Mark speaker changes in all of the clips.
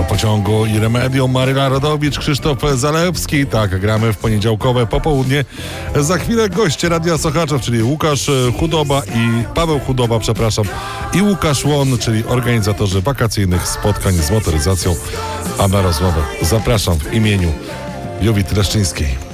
Speaker 1: Czarnego Pociągu i Remedium, Maryla Rodowicz, Krzysztof Zalewski. Tak, gramy w poniedziałkowe popołudnie. Za chwilę goście Radia Sochaczew, czyli Łukasz Chudoba i Paweł Chudoba, i Łukasz Łon, czyli organizatorzy wakacyjnych spotkań z motoryzacją. A na rozmowę zapraszam w imieniu Jowity Leszczyńskiej.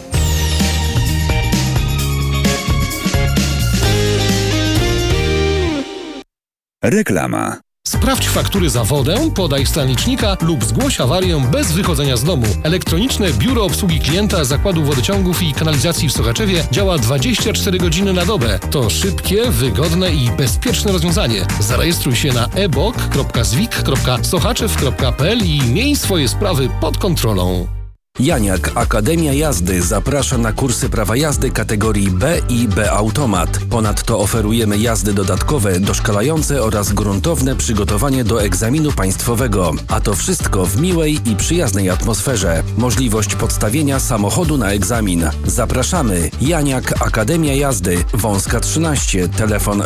Speaker 2: Reklama.
Speaker 3: Sprawdź faktury za wodę, podaj stan licznika lub zgłoś awarię bez wychodzenia z domu. Elektroniczne Biuro Obsługi Klienta Zakładu Wodociągów i Kanalizacji w Sochaczewie działa 24 godziny na dobę. To szybkie, wygodne i bezpieczne rozwiązanie. Zarejestruj się na ebok.zwik.sochaczew.pl i miej swoje sprawy pod kontrolą.
Speaker 2: Janiak Akademia Jazdy zaprasza na kursy prawa jazdy kategorii B i B Automat. Ponadto oferujemy jazdy dodatkowe, doszkalające oraz gruntowne przygotowanie do egzaminu państwowego. A to wszystko w miłej i przyjaznej atmosferze. Możliwość podstawienia samochodu na egzamin. Zapraszamy. Janiak Akademia Jazdy. Wąska 13. Telefon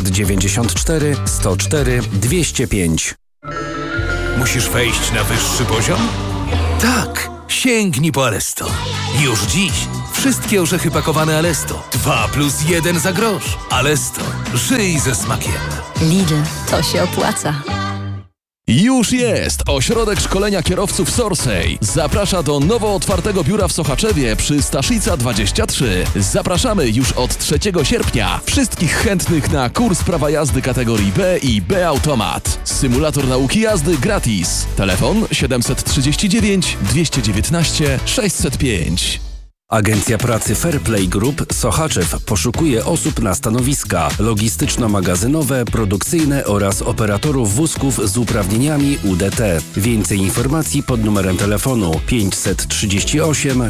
Speaker 2: 694 104 205.
Speaker 4: Musisz wejść na wyższy poziom? Tak! Sięgnij po Alesto. Już dziś wszystkie orzechy pakowane Alesto. 2+1 za grosz. Alesto. Żyj ze smakiem.
Speaker 5: Lidl, to się opłaca.
Speaker 6: Już jest! Ośrodek Szkolenia Kierowców Sorsej zaprasza do nowo otwartego biura w Sochaczewie przy Staszica 23. Zapraszamy już od 3 sierpnia. Wszystkich chętnych na kurs prawa jazdy kategorii B i B Automat. Symulator nauki jazdy gratis. Telefon 739 219 605.
Speaker 2: Agencja Pracy Fairplay Group Sochaczew poszukuje osób na stanowiska logistyczno-magazynowe, produkcyjne oraz operatorów wózków z uprawnieniami UDT. Więcej informacji pod numerem telefonu 538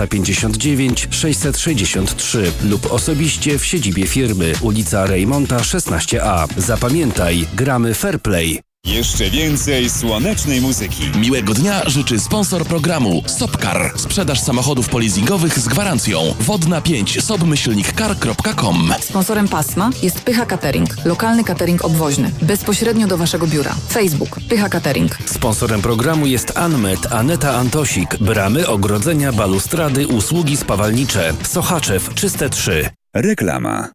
Speaker 2: 459 663 lub osobiście w siedzibie firmy, ulica Rejmonta 16A. Zapamiętaj, gramy Fairplay.
Speaker 7: Jeszcze więcej słonecznej muzyki.
Speaker 6: Miłego dnia życzy sponsor programu Sopcar. Sprzedaż samochodów polizingowych z gwarancją. Wodna 5 sobmyślnikcar.com.
Speaker 8: Sponsorem pasma jest Pycha Catering. Lokalny catering obwoźny. Bezpośrednio do Waszego biura. Facebook Pycha Catering.
Speaker 2: Sponsorem programu jest Anmet, Aneta Antosik. Bramy, ogrodzenia, balustrady, usługi spawalnicze. Sochaczew, Czyste 3. Reklama.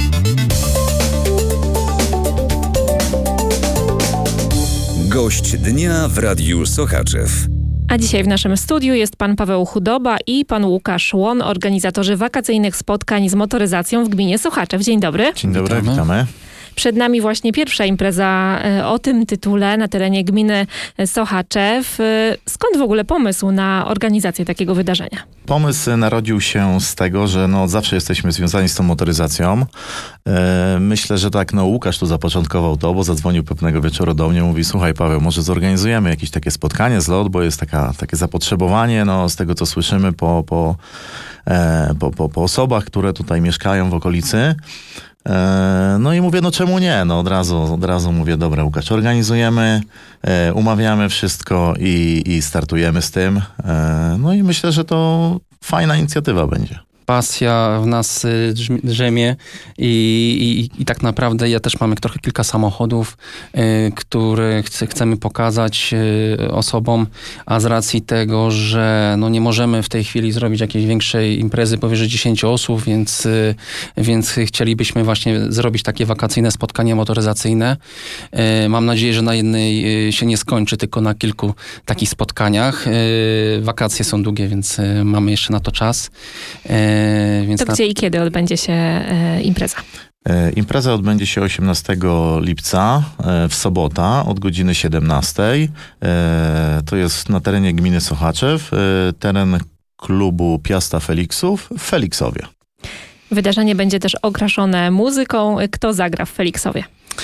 Speaker 2: Gość dnia w Radiu Sochaczew.
Speaker 9: A dzisiaj w naszym studiu jest pan Paweł Chudoba i pan Łukasz Łon, organizatorzy wakacyjnych spotkań z motoryzacją w gminie Sochaczew. Dzień dobry.
Speaker 10: Dzień dobry, witamy.
Speaker 9: Przed nami właśnie pierwsza impreza o tym tytule na terenie gminy Sochaczew. Skąd w ogóle pomysł na organizację takiego wydarzenia?
Speaker 10: Pomysł narodził się z tego, że od zawsze jesteśmy związani z tą motoryzacją. Myślę, że tak, Łukasz tu zapoczątkował to, bo zadzwonił pewnego wieczoru do mnie, mówi: słuchaj Paweł, może zorganizujemy jakieś takie spotkanie, zlot, bo jest takie zapotrzebowanie, z tego co słyszymy po osobach, które tutaj mieszkają w okolicy. I mówię, czemu nie? Od razu mówię, dobra Łukasz, organizujemy, umawiamy wszystko i startujemy z tym. I myślę, że to fajna inicjatywa będzie.
Speaker 11: Pasja w nas drzemie i tak naprawdę ja też mamy kilka samochodów, które chcemy pokazać osobom, a z racji tego, że nie możemy w tej chwili zrobić jakiejś większej imprezy powyżej 10 osób, więc chcielibyśmy właśnie zrobić takie wakacyjne spotkania motoryzacyjne. Mam nadzieję, że na jednej się nie skończy, tylko na kilku takich spotkaniach. Wakacje są długie, więc mamy jeszcze na to czas.
Speaker 9: To gdzie i kiedy odbędzie się impreza?
Speaker 10: Impreza odbędzie się 18 lipca w sobota od godziny 17. To jest na terenie gminy Sochaczew, teren klubu Piasta Feliksów w Feliksowie.
Speaker 9: Wydarzenie będzie też okraszone muzyką. Kto zagra w Feliksowie?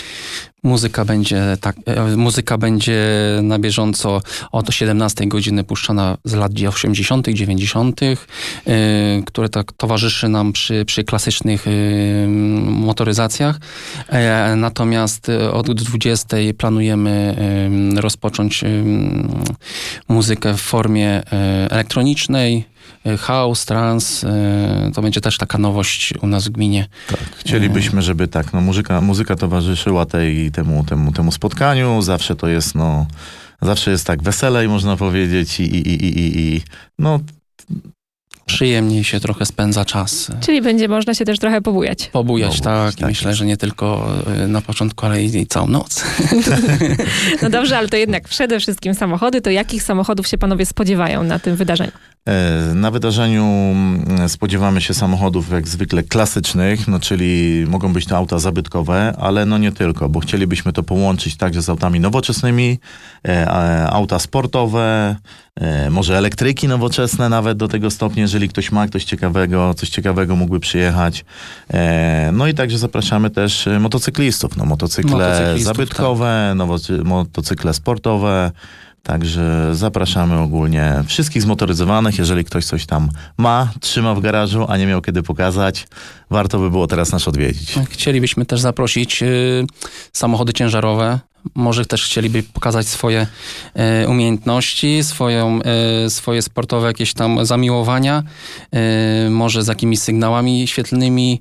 Speaker 11: Muzyka będzie na bieżąco od 17 godziny puszczana z lat 80., 90., które tak towarzyszy nam przy klasycznych motoryzacjach. Natomiast od 20 planujemy rozpocząć muzykę w formie elektronicznej, house, trance, to będzie też taka nowość u nas w gminie.
Speaker 10: Tak, chcielibyśmy, żeby muzyka towarzyszyła temu spotkaniu. Zawsze to jest zawsze jest tak weselej, można powiedzieć i no...
Speaker 11: Przyjemniej się trochę spędza czas.
Speaker 9: Czyli będzie można się też trochę pobujać.
Speaker 11: Pobujać, tak. I myślę, że nie tylko na początku, ale i całą noc.
Speaker 9: No dobrze, ale to jednak przede wszystkim samochody. To jakich samochodów się panowie spodziewają na tym wydarzeniu?
Speaker 10: Na wydarzeniu spodziewamy się samochodów jak zwykle klasycznych, no czyli mogą być to auta zabytkowe, ale no nie tylko, bo chcielibyśmy to połączyć także z autami nowoczesnymi, auta sportowe, może elektryki nowoczesne nawet do tego stopnia, jeżeli ktoś ma coś ciekawego mógłby przyjechać. No i także zapraszamy też motocyklistów, no motocykle zabytkowe, tak. Motocykle sportowe. Także zapraszamy ogólnie wszystkich zmotoryzowanych, jeżeli ktoś coś tam trzyma w garażu, a nie miał kiedy pokazać, warto by było teraz nas odwiedzić.
Speaker 11: Chcielibyśmy też zaprosić samochody ciężarowe. Może też chcieliby pokazać swoje umiejętności, swoje sportowe jakieś tam zamiłowania, może z jakimiś sygnałami świetlnymi,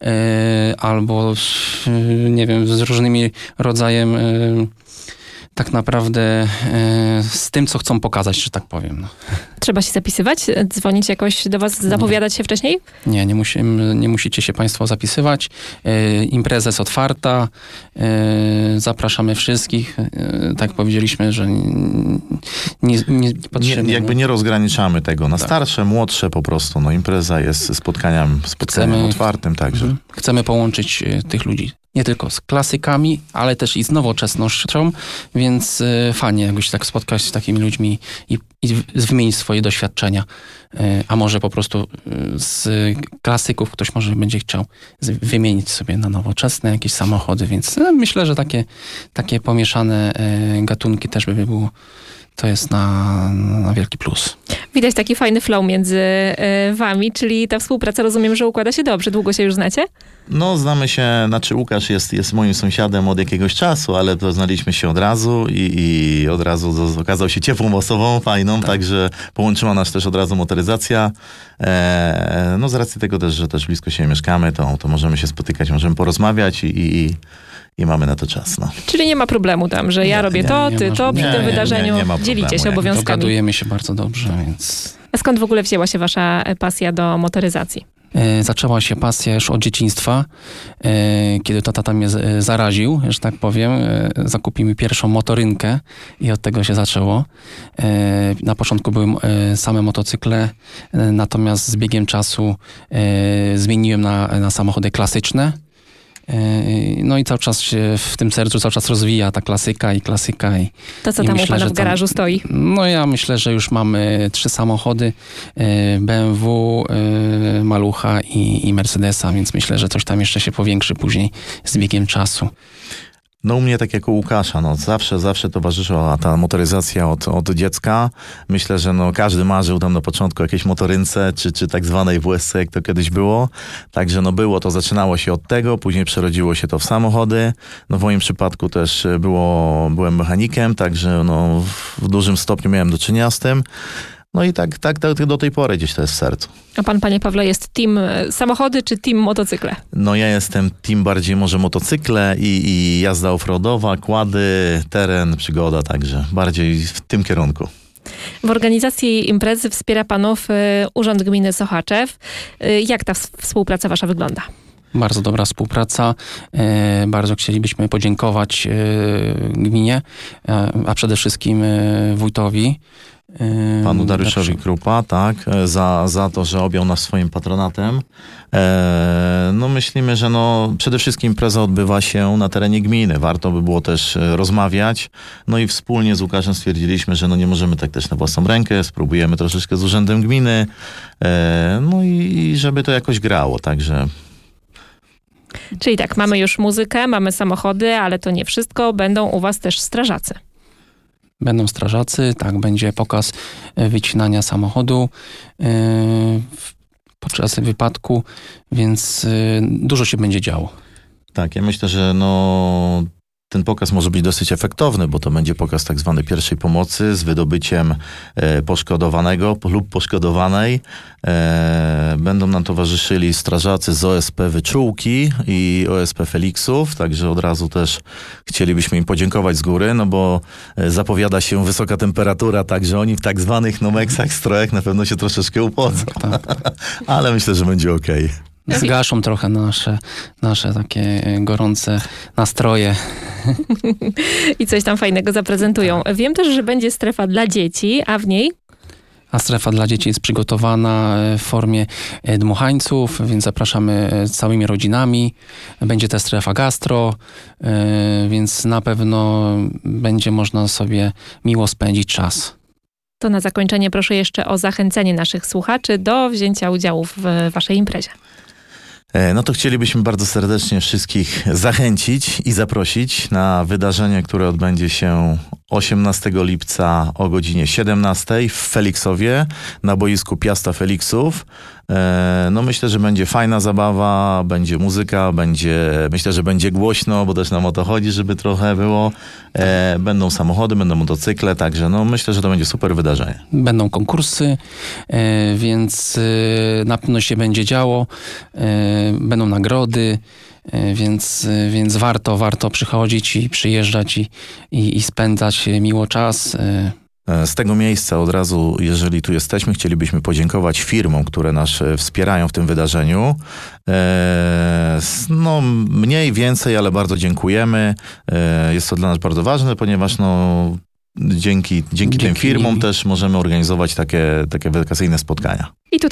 Speaker 11: albo nie wiem, z różnymi rodzajem tak naprawdę z tym, co chcą pokazać, że tak powiem. No.
Speaker 9: Trzeba się zapisywać? Dzwonić jakoś do was, zapowiadać się wcześniej?
Speaker 11: Nie musicie się państwo zapisywać. Impreza jest otwarta. Zapraszamy wszystkich. Tak powiedzieliśmy, że nie patrzymy.
Speaker 10: Nie rozgraniczamy tego na starsze, młodsze po prostu. No, impreza jest spotkaniem otwartym także.
Speaker 11: Chcemy połączyć tych ludzi nie tylko z klasykami, ale też i z nowoczesnością, więc fajnie jakby się tak spotkać z takimi ludźmi i wymienić swoje doświadczenia. A może po prostu z klasyków ktoś może będzie chciał wymienić sobie na nowoczesne jakieś samochody, więc myślę, że takie pomieszane gatunki też by było. To jest na wielki plus.
Speaker 9: Widać taki fajny flow między wami, czyli ta współpraca, rozumiem, że układa się dobrze. Długo się już znacie?
Speaker 10: No, znamy się, Łukasz jest moim sąsiadem od jakiegoś czasu, ale poznaliśmy się od razu i od razu okazał się ciepłą osobą, fajną, tak. Także połączyła nas też od razu motoryzacja. No, z racji tego też, że też blisko się mieszkamy, to możemy się spotykać, możemy porozmawiać i mamy na to czas. No.
Speaker 9: Czyli nie ma problemu tam, że ja robię ty to przy tym wydarzeniu. Dzielicie się obowiązkami.
Speaker 11: Dogadujemy się bardzo dobrze, więc...
Speaker 9: A skąd w ogóle wzięła się wasza pasja do motoryzacji?
Speaker 11: Zaczęła się pasja już od dzieciństwa, kiedy to tata mnie zaraził, że tak powiem. Zakupił mi pierwszą motorynkę i od tego się zaczęło. Na początku były same motocykle, natomiast z biegiem czasu zmieniłem na samochody klasyczne. No i cały czas się w tym sercu cały czas rozwija ta klasyka.
Speaker 9: To co tam u pana w garażu stoi?
Speaker 11: No ja myślę, że już mamy 3 samochody, BMW, Malucha i Mercedesa, więc myślę, że coś tam jeszcze się powiększy później z biegiem czasu.
Speaker 10: No u mnie tak jak u Łukasza, no zawsze towarzyszyła ta motoryzacja od dziecka. Myślę, że no każdy marzył tam na początku o jakiejś motorynce, czy tak zwanej WSC, jak to kiedyś było. Także no zaczynało się od tego, później przerodziło się to w samochody. No w moim przypadku też byłem mechanikiem, także no w dużym stopniu miałem do czynienia z tym. No i tak do tej pory gdzieś to jest w sercu.
Speaker 9: A pan, panie Pawle, jest team samochody czy team motocykle?
Speaker 10: No ja jestem team bardziej może motocykle i jazda offroadowa, kłady, teren, przygoda, także bardziej w tym kierunku.
Speaker 9: W organizacji imprezy wspiera panów Urząd Gminy Sochaczew. Jak ta współpraca wasza wygląda?
Speaker 11: Bardzo dobra współpraca. Bardzo chcielibyśmy podziękować gminie, a przede wszystkim wójtowi.
Speaker 10: Panu Dariuszowi Krupa, tak, za to, że objął nas swoim patronatem. No myślimy, że przede wszystkim impreza odbywa się na terenie gminy. Warto by było też rozmawiać. No i wspólnie z Łukaszem stwierdziliśmy, że nie możemy tak też na własną rękę. Spróbujemy troszeczkę z urzędem gminy. No i żeby to jakoś grało, także...
Speaker 9: Czyli tak, mamy już muzykę, mamy samochody, ale to nie wszystko. Będą u was też strażacy.
Speaker 11: Będą strażacy, tak, będzie pokaz wycinania samochodu podczas wypadku, więc dużo się będzie działo.
Speaker 10: Tak, ja myślę, że ten pokaz może być dosyć efektowny, bo to będzie pokaz tak zwany pierwszej pomocy z wydobyciem poszkodowanego lub poszkodowanej. Będą nam towarzyszyli strażacy z OSP Wyczółki i OSP Feliksów, także od razu też chcielibyśmy im podziękować z góry, no bo zapowiada się wysoka temperatura, także oni w tak zwanych nomeksach, strojach na pewno się troszeczkę upocą. Tak. Ale myślę, że będzie okej.
Speaker 11: Zgaszą trochę nasze takie gorące nastroje.
Speaker 9: I coś tam fajnego zaprezentują. Wiem też, że będzie strefa dla dzieci, a w niej?
Speaker 11: A strefa dla dzieci jest przygotowana w formie dmuchańców, więc zapraszamy całymi rodzinami. Będzie też strefa gastro, więc na pewno będzie można sobie miło spędzić czas.
Speaker 9: To na zakończenie proszę jeszcze o zachęcenie naszych słuchaczy do wzięcia udziału w waszej imprezie.
Speaker 10: No to chcielibyśmy bardzo serdecznie wszystkich zachęcić i zaprosić na wydarzenie, które odbędzie się 18 lipca o godzinie 17 w Feliksowie na boisku Piasta Feliksów. No myślę, że będzie fajna zabawa, będzie muzyka, myślę, że będzie głośno, bo też nam o to chodzi, żeby trochę było. Będą samochody, będą motocykle, także no myślę, że to będzie super wydarzenie.
Speaker 11: Będą konkursy, więc na pewno się będzie działo. Będą nagrody, więc warto przychodzić i przyjeżdżać i spędzać miło czas.
Speaker 10: Z tego miejsca od razu, jeżeli tu jesteśmy, chcielibyśmy podziękować firmom, które nas wspierają w tym wydarzeniu. No mniej, więcej, ale bardzo dziękujemy. Jest to dla nas bardzo ważne, ponieważ dzięki tym firmom też możemy organizować takie wakacyjne spotkania.
Speaker 9: I tutaj